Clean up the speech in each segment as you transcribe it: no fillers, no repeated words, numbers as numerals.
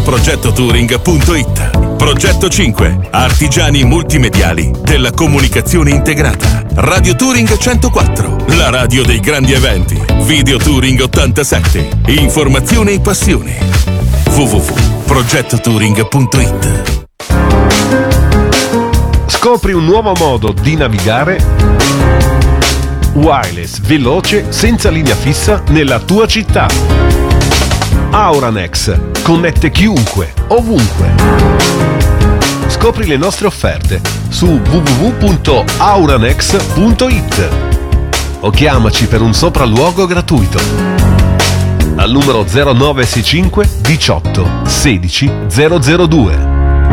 progettotouring.it. Progetto 5. Artigiani multimediali della comunicazione integrata. Radio Touring 104. La radio dei grandi eventi. Video Touring 87. Informazione e passione. www.progettotouring.it. Scopri un nuovo modo di navigare wireless, veloce, senza linea fissa nella tua città. Auranex connette chiunque, ovunque. Scopri le nostre offerte su www.auranex.it o chiamaci per un sopralluogo gratuito al numero 0965 18 16 002.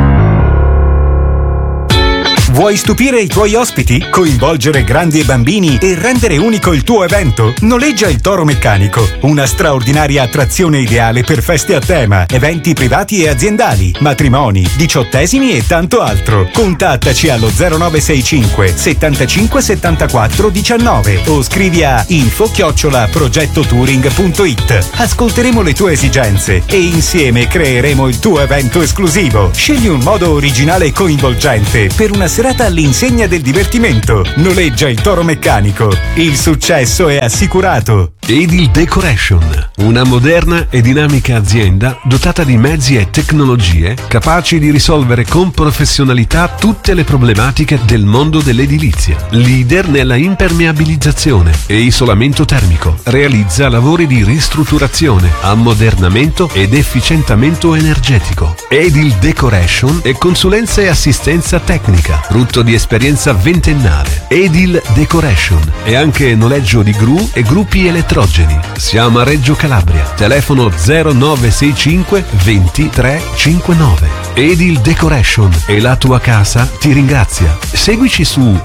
Vuoi stupire i tuoi ospiti? Coinvolgere grandi e bambini e rendere unico il tuo evento? Noleggia il Toro Meccanico, una straordinaria attrazione ideale per feste a tema, eventi privati e aziendali, matrimoni, diciottesimi e tanto altro. Contattaci allo 0965 75 74 19 o scrivi a info@progettotouring.it. Ascolteremo le tue esigenze e insieme creeremo il tuo evento esclusivo. Scegli un modo originale e coinvolgente per una serata all'insegna del divertimento. Noleggia il Toro Meccanico. Il successo è assicurato. Edil Decoration, una moderna e dinamica azienda dotata di mezzi e tecnologie capaci di risolvere con professionalità tutte le problematiche del mondo dell'edilizia. Leader nella impermeabilizzazione e isolamento termico. Realizza lavori di ristrutturazione, ammodernamento ed efficientamento energetico. Edil Decoration e consulenza e assistenza tecnica, frutto di esperienza ventennale. Edil Decoration e anche noleggio di gru e gruppi elettrogeni. Siamo a Reggio Calabria. Telefono 0965 20 359. Edil Decoration e la tua casa ti ringrazia. Seguici su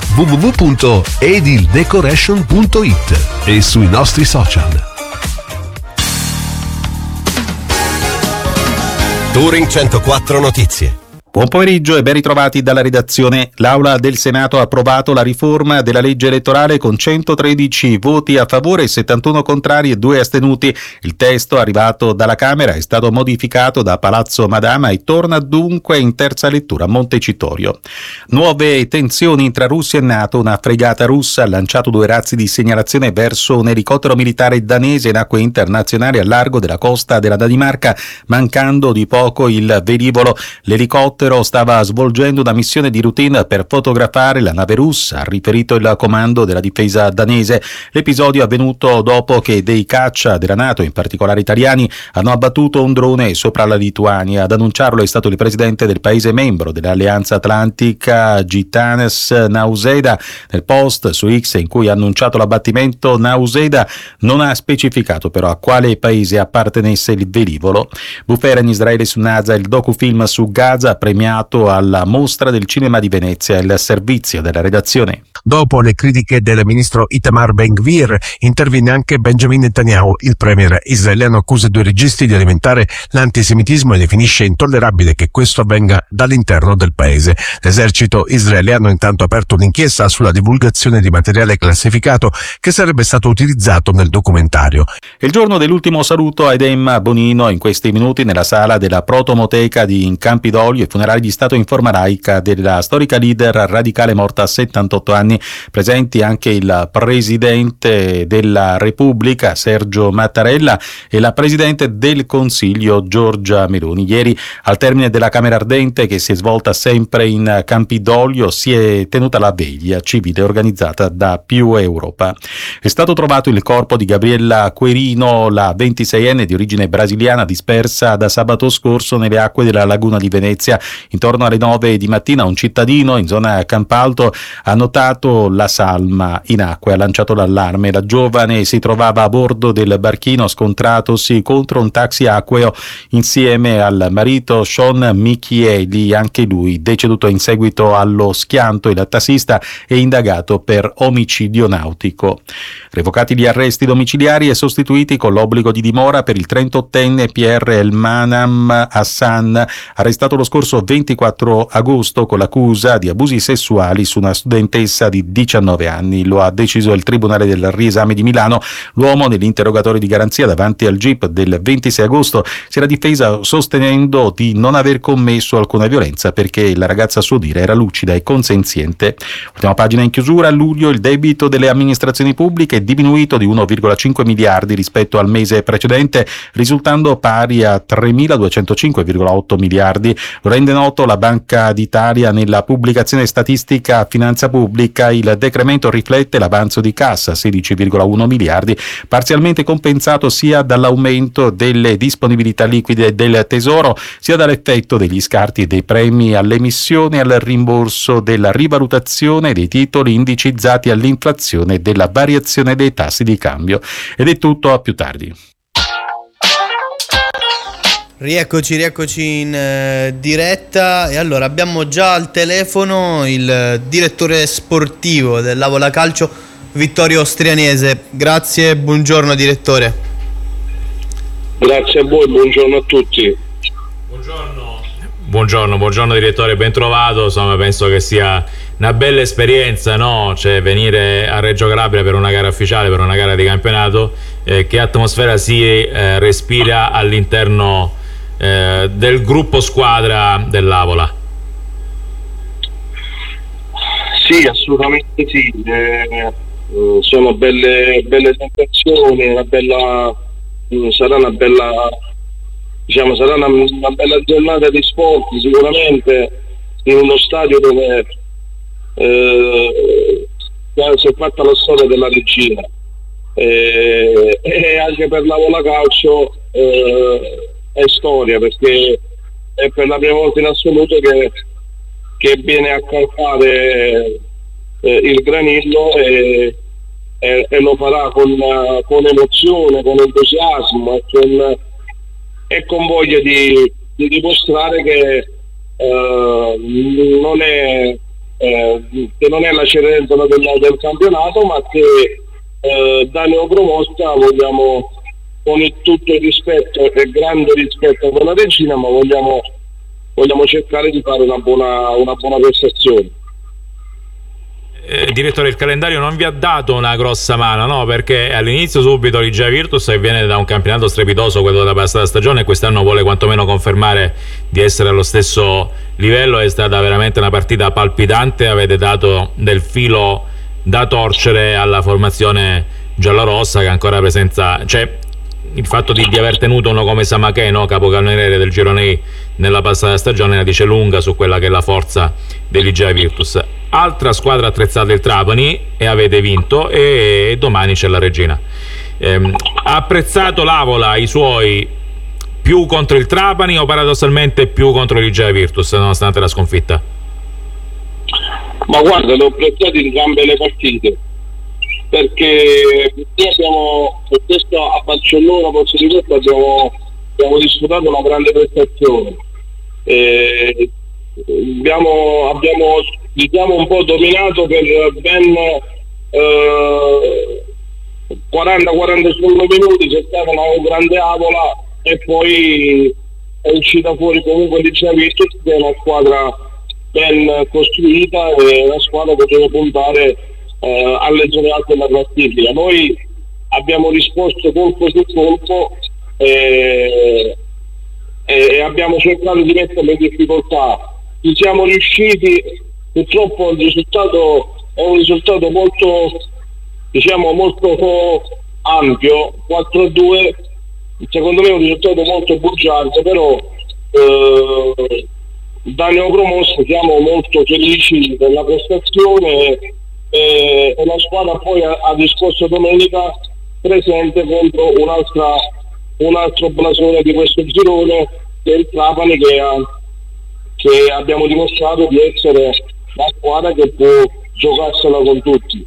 www.edildecoration.it e sui nostri social. Touring 104 Notizie. Buon pomeriggio e ben ritrovati dalla redazione. L'Aula del Senato ha approvato la riforma della legge elettorale con 113 voti a favore, 71 contrari e 2 astenuti. Il testo arrivato dalla Camera è stato modificato da Palazzo Madama e torna dunque in terza lettura a Montecitorio. Nuove tensioni tra Russia e NATO. Una fregata russa ha lanciato 2 razzi di segnalazione verso un elicottero militare danese in acque internazionali a largo della costa della Danimarca, mancando di poco il velivolo. L'elicottero stava svolgendo una missione di routine per fotografare la nave russa, ha riferito il comando della difesa danese. L'episodio è avvenuto dopo che dei caccia della NATO, in particolare italiani, hanno abbattuto un drone sopra la Lituania. Ad annunciarlo è stato il presidente del paese membro dell'Alleanza Atlantica, Gitanes Nausėda. Nel post su X in cui ha annunciato l'abbattimento, Nausėda non ha specificato però a quale paese appartenesse il velivolo. Bufera in Israele su NASA, il docufilm su Gaza premiato alla Mostra del Cinema di Venezia. Il servizio della redazione. Dopo le critiche del ministro Itamar Ben-Gvir, interviene anche Benjamin Netanyahu. Il premier israeliano accusa i 2 registi di alimentare l'antisemitismo e definisce intollerabile che questo avvenga dall'interno del paese. L'esercito israeliano ha intanto aperto un'inchiesta sulla divulgazione di materiale classificato che sarebbe stato utilizzato nel documentario. Il giorno dell'ultimo saluto a Edem Bonino in questi minuti nella sala della Protomoteca di Campidoglio, i funerali di Stato in forma laica della storica leader radicale morta a 78 anni. Presenti anche il Presidente della Repubblica Sergio Mattarella e la Presidente del Consiglio Giorgia Meloni. Ieri, al termine della Camera Ardente, che si è svolta sempre in Campidoglio, si è tenuta la veglia civile organizzata da Più Europa. È stato trovato il corpo di Gabriella Querino, la 26enne di origine brasiliana, dispersa da sabato scorso nelle acque della laguna di Venezia. Intorno alle 9 di mattina un cittadino in zona Campalto ha notato la salma in acqua e ha lanciato l'allarme. La giovane si trovava a bordo del barchino scontratosi contro un taxi acqueo insieme al marito Sean Michieli, anche lui deceduto in seguito allo schianto. Il tassista è indagato per omicidio nautico. Revocati gli arresti domiciliari e sostituiti con l'obbligo di dimora per il 38enne Pierre Elmanam Hassan, arrestato lo scorso scorso 24 agosto con l'accusa di abusi sessuali su una studentessa di 19 anni. Lo ha deciso il Tribunale del Riesame di Milano. L'uomo, nell'interrogatorio di garanzia davanti al GIP del 26 agosto, si era difesa sostenendo di non aver commesso alcuna violenza perché la ragazza, a suo dire, era lucida e consenziente. Ultima pagina in chiusura. A luglio il debito delle amministrazioni pubbliche è diminuito di 1,5 miliardi rispetto al mese precedente, risultando pari a 3.205,8 miliardi. Lo rende noto la Banca d'Italia nella pubblicazione statistica Finanza Pubblica. Il decremento riflette l'avanzo di cassa, 16,1 miliardi, parzialmente compensato sia dall'aumento delle disponibilità liquide del Tesoro, sia dall'effetto degli scarti dei premi all'emissione e al rimborso della rivalutazione dei titoli indicizzati all'inflazione e della variazione dei tassi di cambio. Ed è tutto, a più tardi. Rieccoci in diretta, e allora abbiamo già al telefono il direttore sportivo dell'Avola Calcio, Vittorio Strianese. Grazie, buongiorno direttore. Grazie a voi, buongiorno a tutti. Buongiorno direttore, ben trovato. Insomma, penso che sia una bella esperienza, no? Cioè, venire a Reggio Calabria per una gara ufficiale, per una gara di campionato. Che atmosfera si respira all'interno del gruppo squadra dell'Avola? Sì, assolutamente sì. Sono belle sensazioni, sarà una bella giornata di sport, sicuramente, in uno stadio dove si è fatta la storia della regina, e anche per l'Avola Calcio è storia, perché è per la prima volta in assoluto che viene a calcare il Granillo, e lo farà con emozione, con entusiasmo e con voglia di dimostrare che non è la Cenerentola del campionato, ma che da neopromossa vogliamo, con tutto il rispetto e grande rispetto per la regina, ma vogliamo cercare di fare una buona prestazione. Direttore, il calendario non vi ha dato una grossa mano, no? Perché all'inizio subito l'Igea Virtus, che viene da un campionato strepitoso, quello della passata stagione, e quest'anno vuole quantomeno confermare di essere allo stesso livello. È stata veramente una partita palpitante, avete dato del filo da torcere alla formazione giallorossa, che ancora presenza, cioè il fatto di aver tenuto uno come Samacché, no, capocannoniere del girone I nella passata stagione, la dice lunga su quella che è la forza dell'Igea Virtus. Altra squadra attrezzata il Trapani, e avete vinto, e domani c'è la Regina. Ha apprezzato l'Avola i suoi più contro il Trapani o paradossalmente più contro l'Igea Virtus, nonostante la sconfitta? Ma guarda, le ho apprezzate entrambe le partite, perché questo a Barcellona, posso dire, abbiamo disputato una grande prestazione. Abbiamo un po' dominato per ben 40-45 minuti. C'è stata una grande Avola, e poi è uscita fuori comunque l'Igea Virtus, che è una squadra ben costruita e una squadra che deve puntare alle zone alte della classifica. Noi abbiamo risposto colpo su colpo e abbiamo cercato di metterle in difficoltà. Ci siamo riusciti. Purtroppo il risultato è un risultato molto ampio, 4-2. Secondo me è un risultato molto bugiardo, però da neopromosso siamo molto felici della prestazione, e la squadra poi ha discorso domenica presente contro un altro blasone di questo girone, che è il Trapani, che abbiamo dimostrato di essere la squadra che può giocarsela con tutti.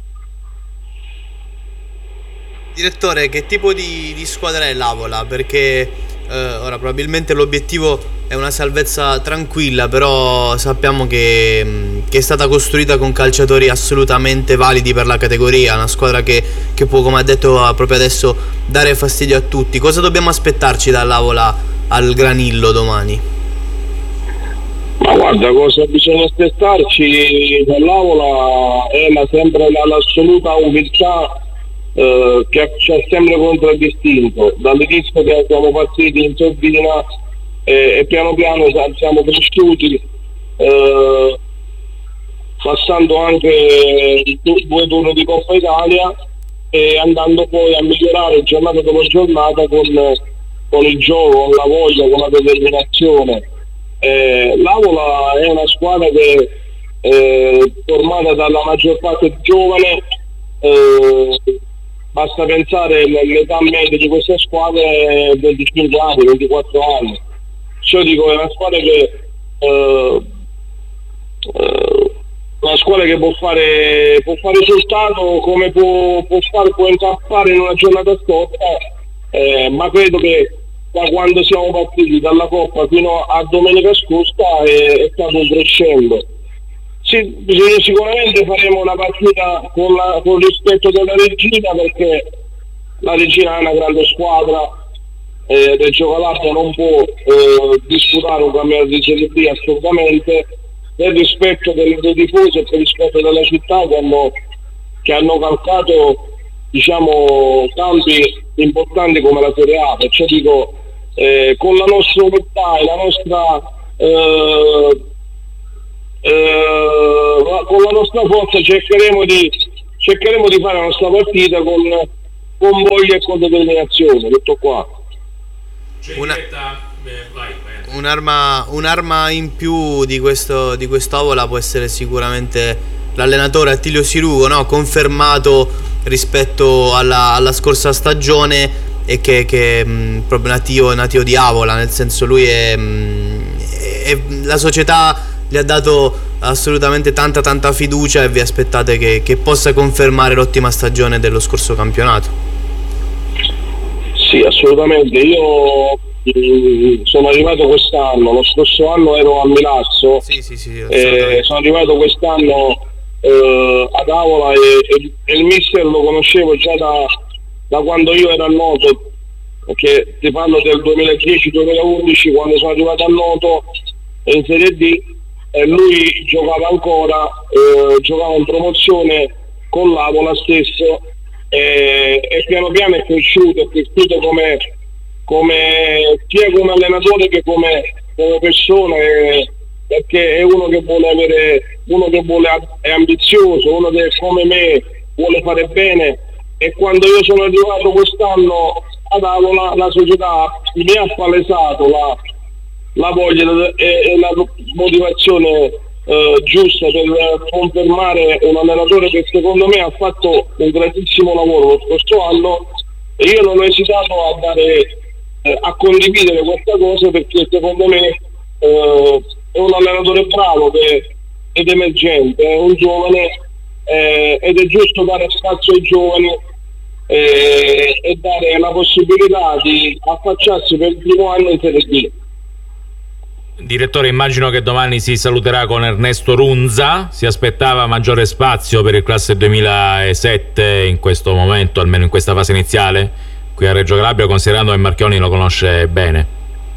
Direttore, che tipo di squadra è l'Avola? Perché ora probabilmente l'obiettivo è una salvezza tranquilla, però sappiamo che è stata costruita con calciatori assolutamente validi per la categoria, una squadra che può, come ha detto proprio adesso, dare fastidio a tutti. Cosa dobbiamo aspettarci dall'Avola al Granillo domani? Ma guarda, cosa bisogna aspettarci dall'Avola è sempre l'assoluta umiltà che ci ha sempre contraddistinto dall'inizio che siamo partiti in sordina e piano piano siamo cresciuti, passando anche 2 turni di Coppa Italia e andando poi a migliorare giornata dopo giornata con il gioco, con la voglia, con la determinazione. L'Avola è una squadra che è formata dalla maggior parte giovane, basta pensare l'età media di questa squadra è 25 anni, 24 anni. Cioè dico, è una squadra che può fare risultato, come può incappare in una giornata scorsa, ma credo che da quando siamo partiti dalla Coppa fino a domenica scorsa è stato un crescendo. Sì, sicuramente faremo una partita con rispetto della Regina, perché la Regina è una grande squadra, Reggio Calabria non può disputare un campionato di Serie B assolutamente, per rispetto dei tifosi e per rispetto della città che hanno calcato, diciamo, campi importanti come la Serie A. Perciò dico, con la nostra umiltà e la nostra con la nostra forza cercheremo di fare la nostra partita con voglia e con determinazione. Tutto qua. Un'arma in più di quest'Avola può essere sicuramente l'allenatore Attilio Sirugo, no? Confermato rispetto alla scorsa stagione, e che proprio nativo di Avola, nel senso lui è la società gli ha dato assolutamente tanta fiducia, e vi aspettate che possa confermare l'ottima stagione dello scorso campionato. Sì, assolutamente. Io sono arrivato quest'anno, lo scorso anno ero a Milazzo, sì, sono arrivato quest'anno ad Avola e il mister lo conoscevo già da quando io ero a Noto, perché ti parlo del 2010-2011, quando sono arrivato a Noto in Serie D, e lui giocava ancora, giocava in promozione con l'Avola stesso, e piano piano è cresciuto sia come allenatore che come persona, perché è uno che è ambizioso, uno che come me vuole fare bene. E quando io sono arrivato quest'anno ad Avola, la società mi ha palesato la voglia e la motivazione giusta per confermare un allenatore che secondo me ha fatto un grandissimo lavoro lo scorso anno, e io non ho esitato a condividere questa cosa, perché secondo me è un allenatore bravo ed emergente, è un giovane, ed è giusto dare spazio ai giovani e dare la possibilità di affacciarsi per il primo anno in Serie B. Direttore, immagino che domani si saluterà con Ernesto Runza. Si aspettava maggiore spazio per il classe 2007 in questo momento, almeno in questa fase iniziale qui a Reggio Calabria, considerando che Marchioni lo conosce bene?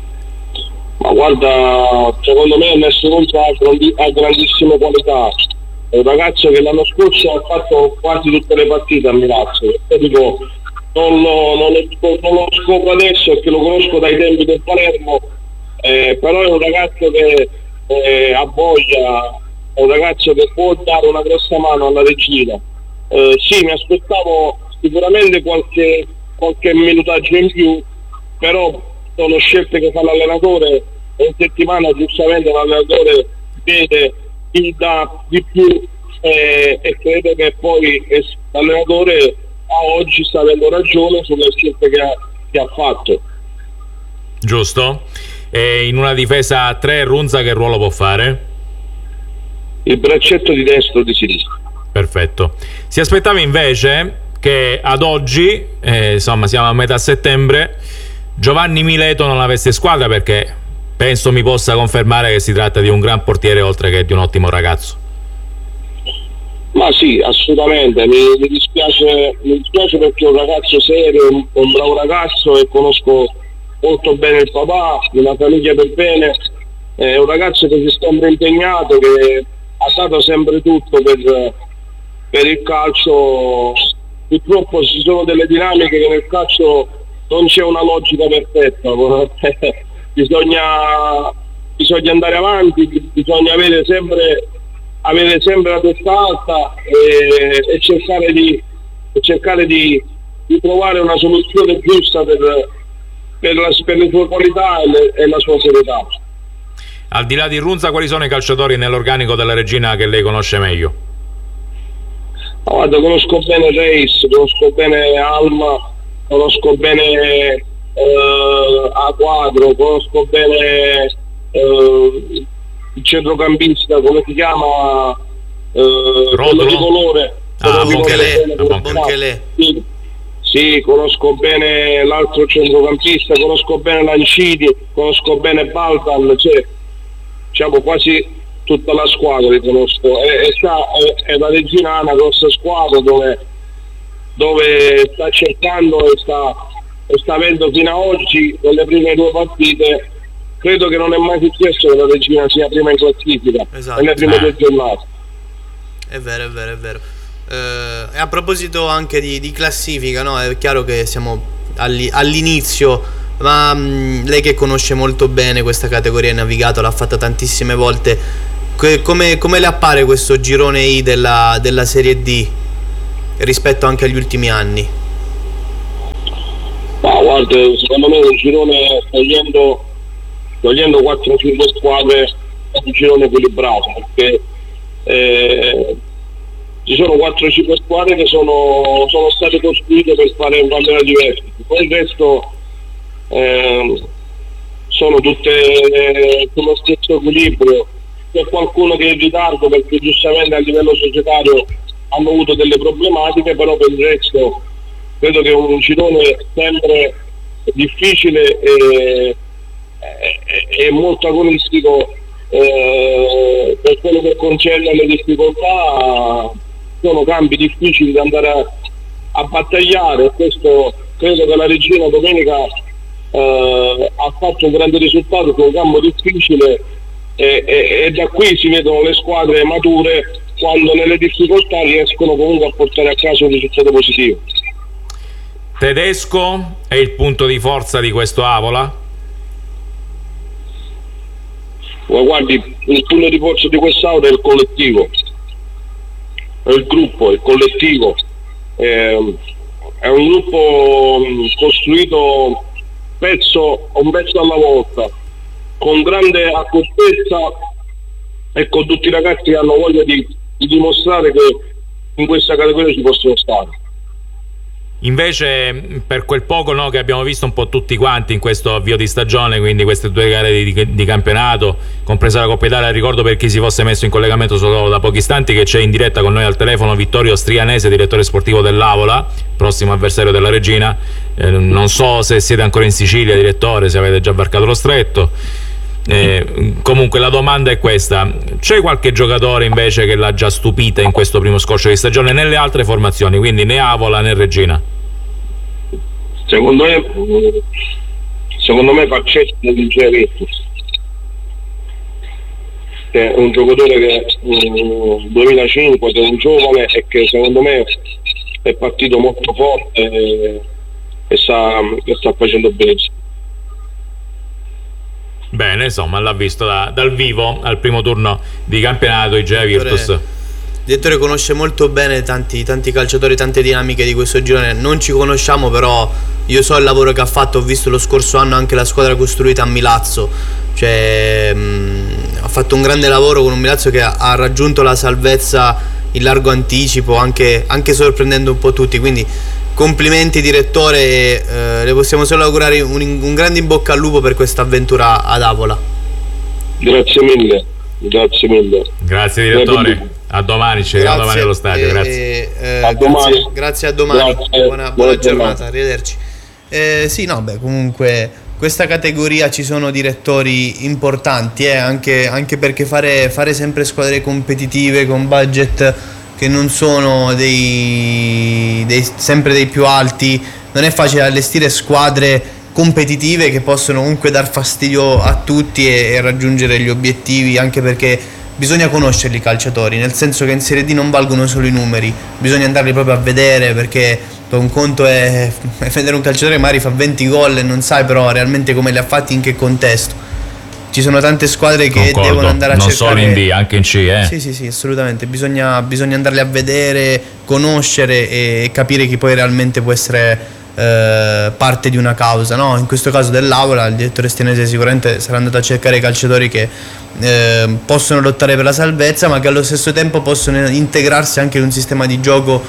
Ma guarda, secondo me Ernesto Runza ha grandissime qualità. È un ragazzo che l'anno scorso ha fatto quasi tutte le partite a Milazzo. Io dico, non lo scopro adesso, perché lo conosco dai tempi del Palermo, però è un ragazzo che ha voglia, è un ragazzo che può dare una grossa mano alla Regina. Sì, mi aspettavo sicuramente qualche minutaggio in più, però sono scelte che fa l'allenatore, e in settimana giustamente l'allenatore vede chi dà di più, e credo che poi l'allenatore a oggi sta avendo ragione sulle scelte che ha fatto. Giusto. E in una difesa a 3 Runza che ruolo può fare? Il braccetto di destra o di sinistra. Perfetto. Si aspettava invece che ad oggi, insomma siamo a metà settembre, Giovanni Mileto non avesse squadra, perché penso mi possa confermare che si tratta di un gran portiere oltre che di un ottimo ragazzo. Ma sì, assolutamente, mi dispiace perché è un ragazzo serio, un bravo ragazzo, e conosco molto bene il papà, una famiglia per bene, è un ragazzo che si è sempre impegnato, che ha dato sempre tutto per il calcio. Purtroppo ci sono delle dinamiche che nel calcio non c'è una logica perfetta. bisogna andare avanti, bisogna avere sempre la testa alta e cercare di trovare una soluzione giusta per le sue qualità e la sua serietà. Al di là di Runza, quali sono i calciatori nell'organico della Regina che lei conosce meglio? Guarda, conosco bene Reis, conosco bene Alma, conosco bene A4, conosco bene il centrocampista, come si chiama, quello di colore, Bonchele. Sì, conosco bene l'altro centrocampista, conosco bene Lancini, conosco bene Baldan, diciamo quasi tutta la squadra li conosco. E la Regina ha una grossa squadra dove sta cercando e sta avendo fino ad oggi, nelle prime 2 partite, credo che non è mai successo che la Regina sia prima in classifica, esatto, nelle prime 2 giornate. È vero. E a proposito anche di classifica, no? È chiaro che siamo all'inizio, ma lei che conosce molto bene questa categoria, ha navigato, l'ha fatta tantissime volte, come le appare questo girone I della Serie D rispetto anche agli ultimi anni? Ma guarda, secondo me un girone, togliendo 4-5 squadre, è un girone equilibrato, perché ci sono 4-5 squadre che sono state costruite per fare un campionato diverso, poi il resto sono tutte sullo stesso equilibrio. C'è qualcuno che è in ritardo perché giustamente a livello societario hanno avuto delle problematiche, però per il resto credo che è un girone sempre difficile e molto agonistico. Per quello che concerne le difficoltà, sono campi difficili da andare a battagliare, questo credo che la Regina domenica ha fatto un grande risultato su un campo difficile e da qui si vedono le squadre mature quando nelle difficoltà riescono comunque a portare a casa un risultato positivo. Tedesco è il punto di forza di questo Avola? Guardi, il punto di forza di quest'Avola è il collettivo, è il gruppo, è il collettivo, è un gruppo costruito un pezzo alla volta, con grande accortezza e con tutti i ragazzi che hanno voglia di dimostrare che in questa categoria ci possono stare. Invece, per quel poco, no, che abbiamo visto un po' tutti quanti in questo avvio di stagione, quindi queste 2 gare di campionato, compresa la Coppa Italia, ricordo per chi si fosse messo in collegamento solo da pochi istanti che c'è in diretta con noi al telefono Vittorio Strianese, direttore sportivo dell'Avola, prossimo avversario della Regina. Non so se siete ancora in Sicilia, direttore, se avete già varcato lo stretto. Comunque la domanda è questa: c'è qualche giocatore invece che l'ha già stupita in questo primo scorcio di stagione nelle altre formazioni, quindi né Avola né Regina? Secondo me Faccetti di Giavettus, che è un giocatore che 2005, che è un giovane e che secondo me è partito molto forte e sta facendo bene. Bene, insomma, l'ha visto dal vivo al primo turno di campionato Igea Virtus. Il direttore conosce molto bene tanti calciatori, tante dinamiche di questo girone. Non ci conosciamo, però io so il lavoro che ha fatto. Ho visto lo scorso anno anche la squadra costruita a Milazzo, ha fatto un grande lavoro con un Milazzo che ha raggiunto la salvezza in largo anticipo, anche sorprendendo un po' tutti, quindi complimenti direttore, le possiamo solo augurare un grande in bocca al lupo per questa avventura ad Avola. Grazie mille. Grazie direttore, a domani, ci vediamo domani allo stadio. Grazie. A domani. Grazie, a domani. Grazie. Buona giornata, arrivederci. Comunque questa categoria ci sono direttori importanti, anche perché fare sempre squadre competitive con budget che non sono sempre dei più alti, non è facile allestire squadre competitive che possono comunque dar fastidio a tutti e raggiungere gli obiettivi, anche perché bisogna conoscerli i calciatori, nel senso che in Serie D non valgono solo i numeri, bisogna andarli proprio a vedere, perché un conto è vedere un calciatore che magari fa 20 gol e non sai però realmente come li ha fatti, in che contesto. Ci sono tante squadre che devono andare a non cercare, solo in D, anche in C. Sì, assolutamente, bisogna andarli a vedere, conoscere e capire chi poi realmente può essere parte di una causa, no? In questo caso dell'Avola il direttore Stianese sicuramente sarà andato a cercare i calciatori che possono lottare per la salvezza, ma che allo stesso tempo possono integrarsi anche in un sistema di gioco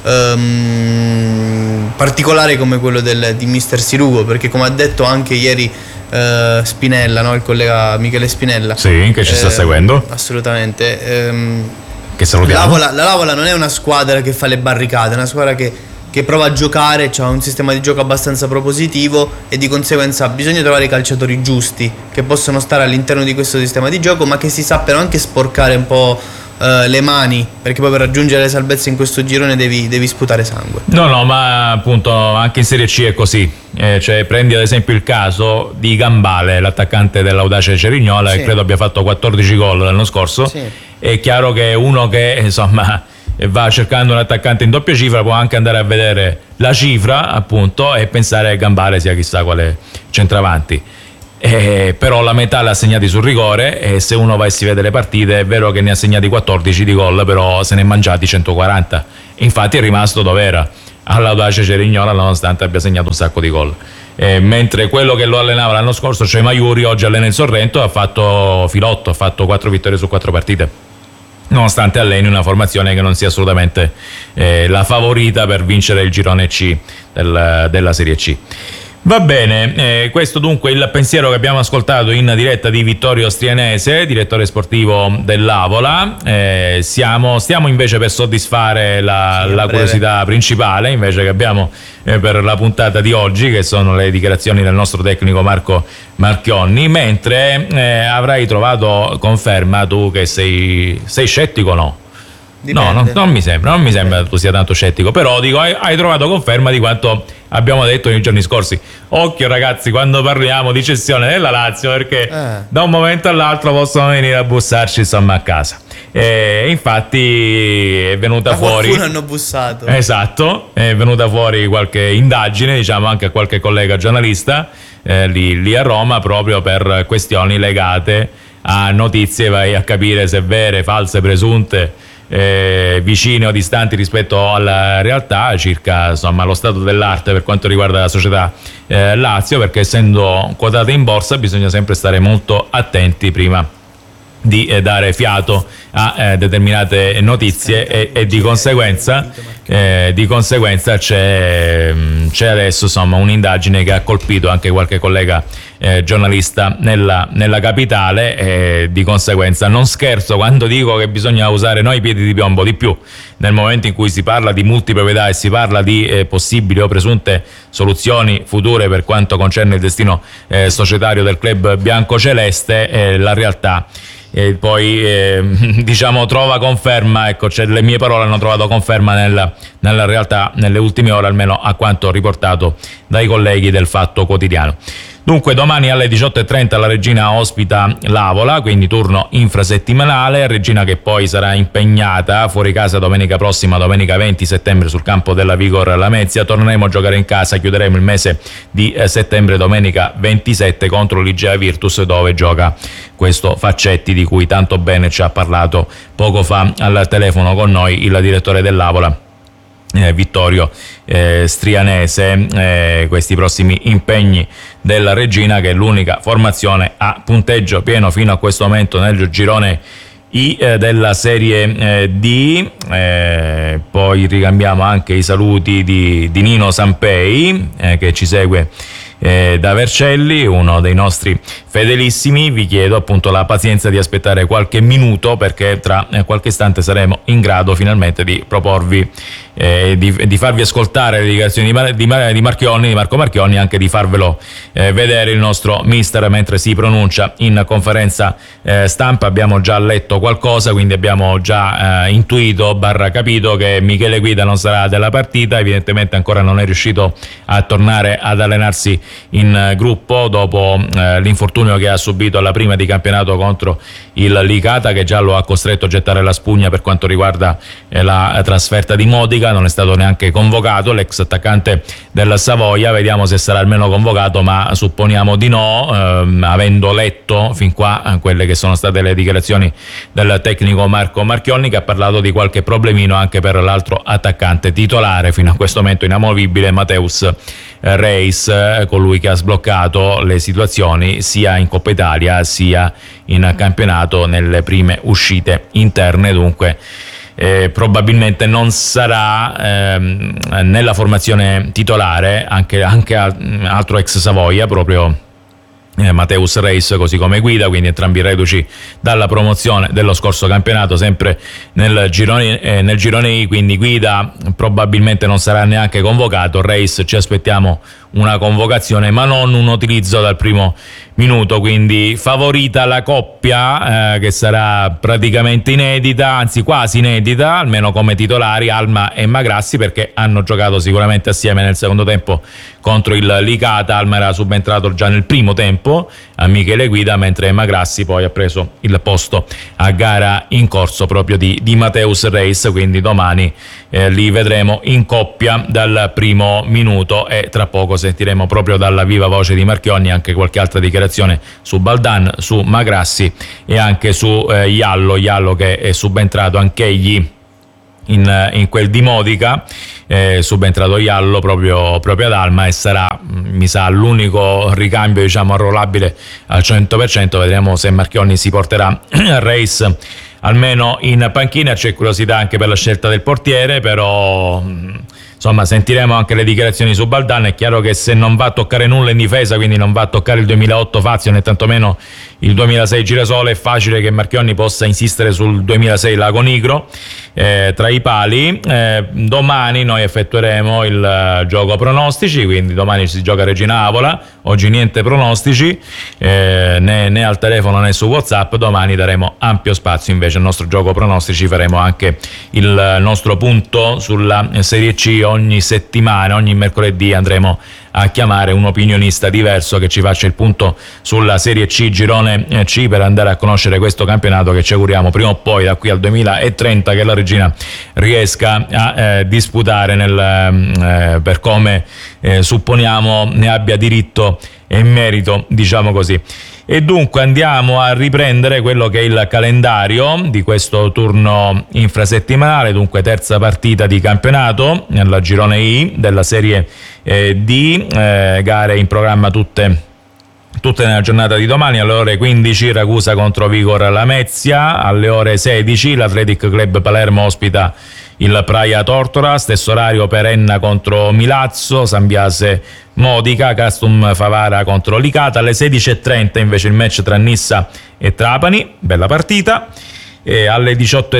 particolare come quello di Mister Sirugo, perché come ha detto anche ieri Spinella, no? Il collega Michele Spinella, sì, che ci sta seguendo, assolutamente, che salutiamo. L'Avola non è una squadra che fa le barricate, è una squadra che prova a giocare, ha un sistema di gioco abbastanza propositivo e di conseguenza bisogna trovare i calciatori giusti che possono stare all'interno di questo sistema di gioco, ma che si sappiano anche sporcare un po' le mani, perché poi per raggiungere le salvezze in questo girone devi sputare sangue. No, ma appunto anche in Serie C è così. Cioè, prendi ad esempio il caso di Gambale, l'attaccante dell'Audace Cerignola, sì, che credo abbia fatto 14 gol l'anno scorso. Sì. È chiaro che uno che insomma va cercando un attaccante in doppia cifra può anche andare a vedere la cifra, appunto, e pensare che Gambale sia chissà quale centravanti. Però la metà l'ha segnati sul rigore, e se uno va e si vede le partite è vero che ne ha segnati 14 di gol, però se ne è mangiati 140. Infatti è rimasto dove era, all'Audace Cerignola, nonostante abbia segnato un sacco di gol. Mentre quello che lo allenava l'anno scorso, cioè Maiuri, oggi allena il Sorrento, ha fatto filotto, ha fatto 4 vittorie su 4 partite, nonostante alleni una formazione che non sia assolutamente la favorita per vincere il girone C della Serie C. Va bene, questo dunque il pensiero che abbiamo ascoltato in diretta di Vittorio Strianese, direttore sportivo dell'Avola. Stiamo invece per soddisfare la curiosità principale invece che abbiamo per la puntata di oggi, che sono le dichiarazioni del nostro tecnico Marco Marchionni, mentre avrai trovato conferma tu che sei scettico o no? Dipende. No, non mi sembra che tu sia tanto scettico, però dico, hai trovato conferma di quanto abbiamo detto nei giorni scorsi. Occhio ragazzi quando parliamo di cessione della Lazio, perché da un momento all'altro possono venire a bussarci insomma a casa. Infatti è venuta fuori, qualcuno hanno bussato. Esatto, è venuta fuori qualche indagine, diciamo anche a qualche collega giornalista lì a Roma, proprio per questioni legate a notizie, vai a capire se vere, false, presunte, vicine o distanti rispetto alla realtà, circa insomma lo stato dell'arte per quanto riguarda la società Lazio, perché essendo quotata in borsa bisogna sempre stare molto attenti prima di dare fiato a determinate notizie, e di conseguenza c'è adesso insomma un'indagine che ha colpito anche qualche collega giornalista nella capitale, e di conseguenza non scherzo quando dico che bisogna usare noi i piedi di piombo di più nel momento in cui si parla di multiproprietà e si parla di possibili o presunte soluzioni future per quanto concerne il destino societario del club biancoceleste. La realtà poi diciamo trova conferma, ecco, cioè le mie parole hanno trovato conferma nella realtà nelle ultime ore, almeno a quanto riportato dai colleghi del Fatto Quotidiano. Dunque domani alle 18:30 la Regina ospita l'Avola, quindi turno infrasettimanale. Regina che poi sarà impegnata fuori casa domenica prossima, domenica 20 settembre sul campo della Vigor Lamezia. Torneremo a giocare in casa, chiuderemo il mese di settembre domenica 27 contro l'Igea Virtus, dove gioca questo Faccetti di cui tanto bene ci ha parlato poco fa al telefono con noi il direttore dell'Avola Vittorio Strianese. Questi prossimi impegni della Regina, che è l'unica formazione a punteggio pieno fino a questo momento nel girone I della Serie D. Poi ricambiamo anche i saluti di Nino Sampei che ci segue da Vercelli, uno dei nostri fedelissimi. Vi chiedo appunto la pazienza di aspettare qualche minuto, perché tra qualche istante saremo in grado finalmente di proporvi di farvi ascoltare le dichiarazioni di Marco Marchionni, anche di farvelo vedere il nostro mister mentre si pronuncia in conferenza stampa. Abbiamo già letto qualcosa, quindi abbiamo già intuito / capito che Michele Guida non sarà della partita, evidentemente ancora non è riuscito a tornare ad allenarsi in gruppo dopo l'infortunio che ha subito alla prima di campionato contro il Licata, che già lo ha costretto a gettare la spugna per quanto riguarda la trasferta di Modica. Non è stato neanche convocato l'ex attaccante del Savoia, vediamo se sarà almeno convocato, ma supponiamo di no, avendo letto fin qua quelle che sono state le dichiarazioni del tecnico Marco Marchionni, che ha parlato di qualche problemino anche per l'altro attaccante titolare fino a questo momento inamovibile, Mateus Reis, colui che ha sbloccato le situazioni sia in Coppa Italia sia in campionato nelle prime uscite interne. Dunque probabilmente non sarà nella formazione titolare anche altro ex Savoia, proprio Mateus Reis, così come Guida, quindi entrambi reduci dalla promozione dello scorso campionato, sempre nel girone I, quindi Guida probabilmente non sarà neanche convocato. Reis ci aspettiamo una convocazione, ma non un utilizzo dal primo minuto, quindi favorita la coppia che sarà praticamente inedita, anzi quasi inedita, almeno come titolari, Alma e Magrassi, perché hanno giocato sicuramente assieme nel secondo tempo contro il Licata. Alma era subentrato già nel primo tempo a Michele Guida, mentre Magrassi poi ha preso il posto a gara in corso proprio di Mateus Reis, quindi domani li vedremo in coppia dal primo minuto, e tra poco sentiremo proprio dalla viva voce di Marchionni anche qualche altra dichiarazione su Baldan, su Magrassi e anche su Iallo che è subentrato anch'egli in quel di Modica, subentrato Iallo proprio ad Alma, e sarà, mi sa, l'unico ricambio, diciamo, arruolabile al 100%. Vedremo se Marchionni si porterà Reis almeno in panchina. C'è curiosità anche per la scelta del portiere, però insomma sentiremo anche le dichiarazioni su Baldan. È chiaro che se non va a toccare nulla in difesa, quindi non va a toccare il 2008 Fazio né tantomeno il 2006 Girasole, è facile che Marchionni possa insistere sul 2006 Lago Nigro tra i pali. Domani noi effettueremo il gioco pronostici, quindi domani si gioca Regina Avola, oggi niente pronostici né al telefono né su WhatsApp. Domani daremo ampio spazio invece al nostro gioco pronostici, faremo anche il nostro punto sulla Serie C. Ogni settimana, ogni mercoledì andremo a chiamare un opinionista diverso che ci faccia il punto sulla Serie C, girone C, per andare a conoscere questo campionato che ci auguriamo prima o poi, da qui al 2030, che la Regina riesca a disputare per come supponiamo ne abbia diritto e merito, diciamo così. E dunque andiamo a riprendere quello che è il calendario di questo turno infrasettimanale. Dunque terza partita di campionato nella girone I della Serie D, gare in programma tutte nella giornata di domani. Alle ore 15 Ragusa contro Vigor Lamezia, alle ore 16 l'Athletic Club Palermo ospita il Praia Tortora, stesso orario Perenna contro Milazzo, San Biase Modica, Castum Favara contro Licata. Alle 16:30 invece il match tra Nissa e Trapani, bella partita. E alle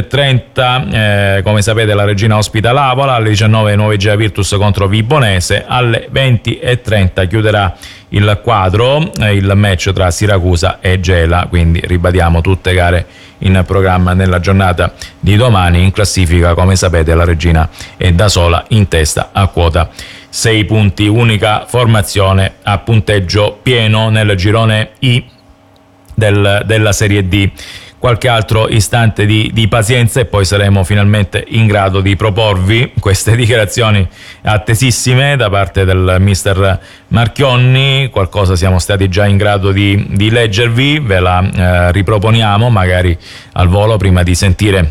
18:30 come sapete la Regina ospita l'Avola, alle 19 Nuova Egea Virtus contro Vibonese, alle 20:30 chiuderà il quadro il match tra Siracusa e Gela. Quindi ribadiamo tutte gare in programma nella giornata di domani. In classifica, come sapete, la Regina è da sola in testa a quota 6 punti, unica formazione a punteggio pieno nel girone I della Serie D. Qualche altro istante di pazienza e poi saremo finalmente in grado di proporvi queste dichiarazioni attesissime da parte del mister Marchionni. Qualcosa siamo stati già in grado di leggervi, ve la riproponiamo magari al volo prima di sentire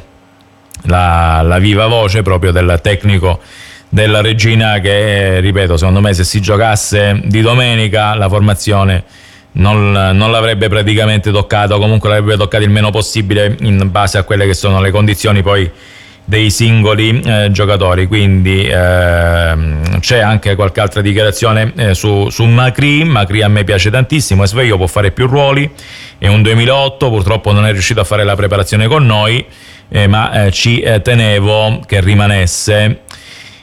la viva voce proprio del tecnico della Regina, che ripeto, secondo me se si giocasse di domenica la formazione non l'avrebbe praticamente toccato, comunque l'avrebbe toccato il meno possibile in base a quelle che sono le condizioni poi dei singoli giocatori. Quindi c'è anche qualche altra dichiarazione su Macri. Macri a me piace tantissimo, è sveglio, può fare più ruoli, è un 2008, purtroppo non è riuscito a fare la preparazione con noi, ma ci tenevo che rimanesse.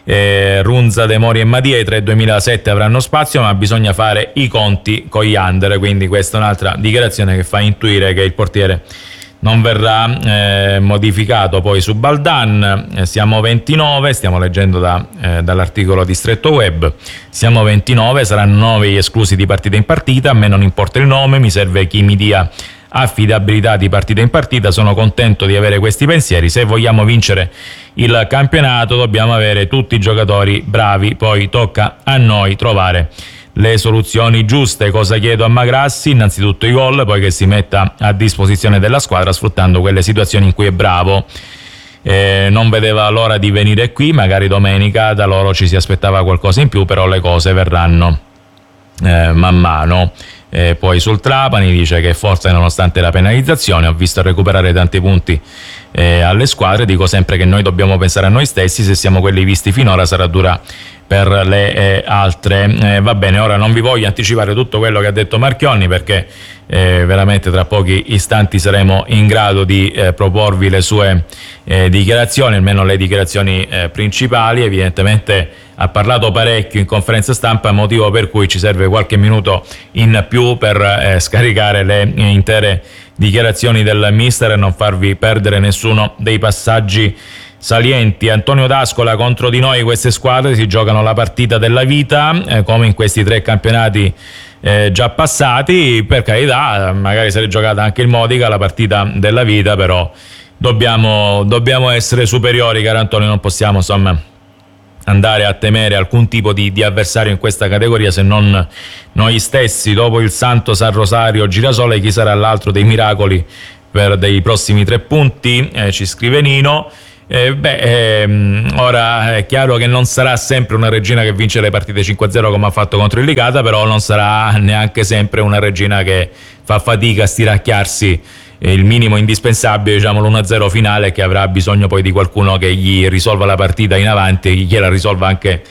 Runza, De Mori e Madia, i 3 2007 avranno spazio, ma bisogna fare i conti con gli under, quindi questa è un'altra dichiarazione che fa intuire che il portiere non verrà modificato. Poi su Baldan siamo 29, stiamo leggendo dall'articolo di Stretto Web, siamo 29, saranno 9 gli esclusi di partita in partita, a me non importa il nome, mi serve chi mi dia affidabilità di partita in partita, sono contento di avere questi pensieri, se vogliamo vincere il campionato dobbiamo avere tutti i giocatori bravi, poi tocca a noi trovare le soluzioni giuste. Cosa chiedo a Magrassi? Innanzitutto i gol, poi che si metta a disposizione della squadra sfruttando quelle situazioni in cui è bravo. Non vedeva l'ora di venire qui, magari domenica, da loro ci si aspettava qualcosa in più, però le cose verranno man mano. Poi sul Trapani dice che forse nonostante la penalizzazione ho visto recuperare tanti punti alle squadre, dico sempre che noi dobbiamo pensare a noi stessi, se siamo quelli visti finora sarà dura per le altre. Va bene, ora non vi voglio anticipare tutto quello che ha detto Marchionni perché veramente tra pochi istanti saremo in grado di proporvi le sue dichiarazioni, almeno le dichiarazioni principali. Evidentemente ha parlato parecchio in conferenza stampa, motivo per cui ci serve qualche minuto in più per scaricare le intere dichiarazioni del mister e non farvi perdere nessuno dei passaggi salienti. Antonio D'Ascola: contro di noi queste squadre si giocano la partita della vita, come in questi 3 campionati già passati. Per carità, magari se l'è giocata anche il Modica la partita della vita, però dobbiamo essere superiori, caro Antonio, non possiamo insomma andare a temere alcun tipo di avversario in questa categoria se non noi stessi. Dopo il Santo, San Rosario, Girasole, chi sarà l'altro dei miracoli per dei prossimi 3 punti? Ci scrive Nino. Ora è chiaro che non sarà sempre una Regina che vince le partite 5-0 come ha fatto contro il Licata, però non sarà neanche sempre una Regina che fa fatica a stiracchiarsi il minimo indispensabile, diciamo l'1-0 finale, che avrà bisogno poi di qualcuno che gli risolva la partita in avanti, gliela risolva anche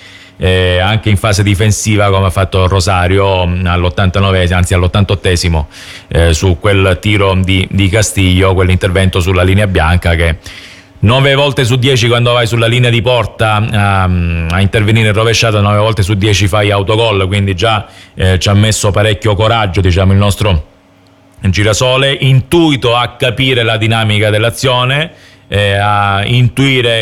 in fase difensiva, come ha fatto Rosario all'89, anzi all'88esimo, su quel tiro di Castiglio, quell'intervento sulla linea bianca che 9 volte su 10 quando vai sulla linea di porta a intervenire in rovesciata, 9 volte su 10 fai autogol, quindi già ci ha messo parecchio coraggio, diciamo, il nostro Girasole, intuito a capire la dinamica dell'azione, a intuire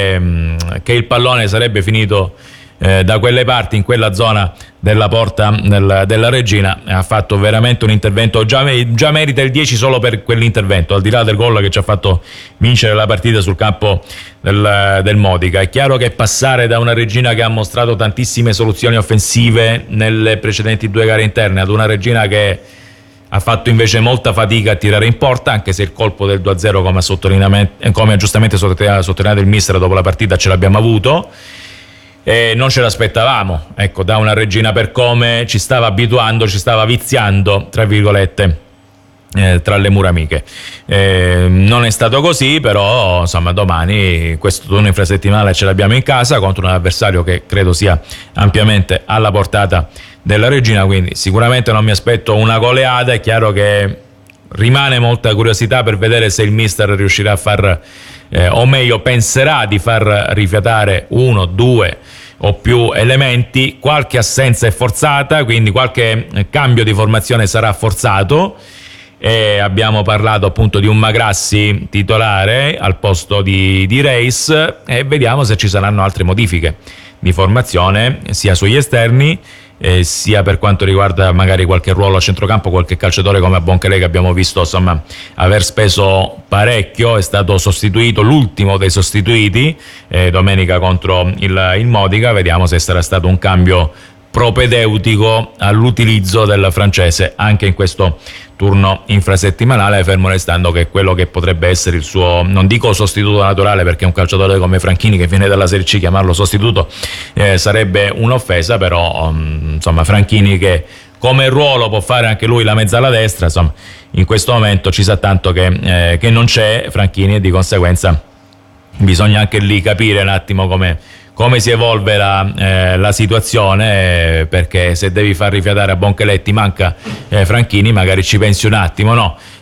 che il pallone sarebbe finito da quelle parti, in quella zona della porta della Regina. Ha fatto veramente un intervento, già merita il 10 solo per quell'intervento, al di là del gol che ci ha fatto vincere la partita sul campo del Modica. È chiaro che passare da una Regina che ha mostrato tantissime soluzioni offensive nelle precedenti 2 gare interne ad una Regina che ha fatto invece molta fatica a tirare in porta, anche se il colpo del 2-0, come ha giustamente sottolineato il mister dopo la partita, ce l'abbiamo avuto. Non ce l'aspettavamo, ecco, da una Regina per come ci stava abituando, ci stava viziando, tra virgolette, tra le mura amiche. Non è stato così, però insomma domani questo turno infrasettimanale ce l'abbiamo in casa contro un avversario che credo sia ampiamente alla portata della Regina, quindi sicuramente non mi aspetto una goleada. È chiaro che rimane molta curiosità per vedere se il mister riuscirà a far o meglio penserà di far rifiatare 1, 2 o più elementi. Qualche assenza è forzata, quindi qualche cambio di formazione sarà forzato. Abbiamo parlato appunto di un Magrassi titolare al posto di Reis, e vediamo se ci saranno altre modifiche di formazione sia sugli esterni sia per quanto riguarda magari qualche ruolo a centrocampo, qualche calciatore come Bonchelè che abbiamo visto insomma aver speso parecchio, è stato sostituito, l'ultimo dei sostituiti domenica contro il Modica. Vediamo se sarà stato un cambio propedeutico all'utilizzo del francese anche in questo turno infrasettimanale, fermo restando che quello che potrebbe essere il suo, non dico sostituto naturale perché un calciatore come Franchini che viene dalla Serie C, chiamarlo sostituto sarebbe un'offesa, però insomma Franchini che come ruolo può fare anche lui la mezzala destra, insomma in questo momento ci sa tanto che non c'è Franchini, e di conseguenza bisogna anche lì capire un attimo come si evolve la situazione, perché se devi far rifiatare a Bonchelè ti manca Franchini, magari ci pensi un attimo, no?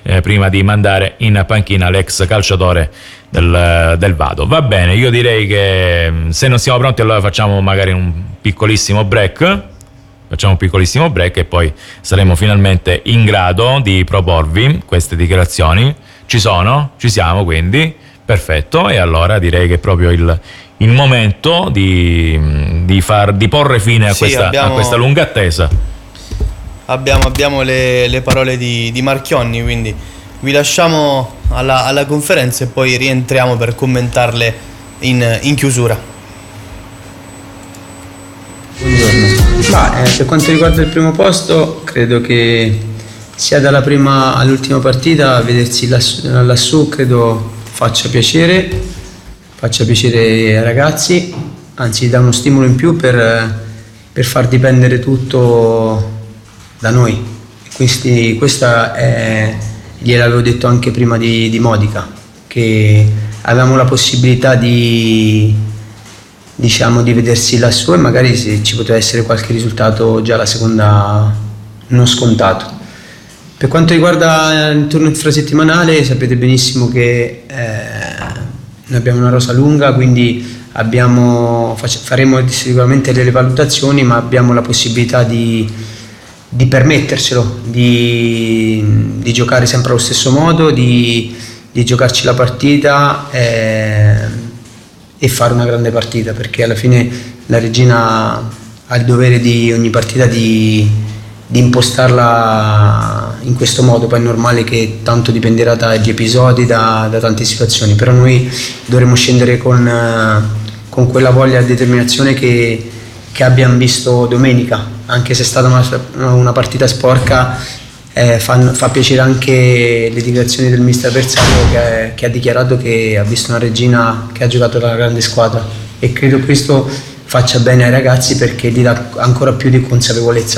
prima di mandare in panchina l'ex calciatore del Vado. Va bene, io direi che se non siamo pronti allora facciamo magari un piccolissimo break e poi saremo finalmente in grado di proporvi queste dichiarazioni. Ci siamo, quindi perfetto, e allora direi che è proprio il momento di porre fine a questa lunga attesa. Abbiamo le parole di Marchionni, quindi vi lasciamo alla conferenza e poi rientriamo per commentarle in chiusura. Buongiorno. Per quanto riguarda il primo posto, credo che sia dalla prima all'ultima partita vedersi lassù credo faccia piacere ai ragazzi, anzi dà uno stimolo in più per far dipendere tutto da noi. Questa è, gliel'avevo detto anche prima di Modica, che avevamo la possibilità di vedersi lassù e magari se ci poteva essere qualche risultato già la seconda non scontato. Per quanto riguarda il turno infrasettimanale, sapete benissimo che noi abbiamo una rosa lunga, quindi faremo sicuramente delle valutazioni, ma abbiamo la possibilità di permetterselo, di giocare sempre allo stesso modo, di giocarci la partita e fare una grande partita, perché alla fine la Regina ha il dovere di ogni partita di impostarla in questo modo. Poi è normale che tanto dipenderà dagli episodi, da tante situazioni, però noi dovremo scendere con quella voglia e determinazione che abbiamo visto domenica, anche se è stata una partita sporca. Fa piacere anche le dichiarazioni del mister Bersaglio che ha dichiarato che ha visto una Regina che ha giocato da una grande squadra, e credo questo faccia bene ai ragazzi perché gli dà ancora più di consapevolezza